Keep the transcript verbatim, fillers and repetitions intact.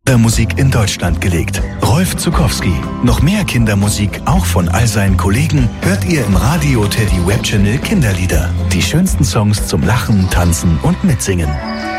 Kindermusik in Deutschland gelegt. Rolf Zuckowski. Noch mehr Kindermusik, auch von all seinen Kollegen, hört ihr im Radio Teddy Web Channel Kinderlieder. Die schönsten Songs zum Lachen, Tanzen und Mitsingen.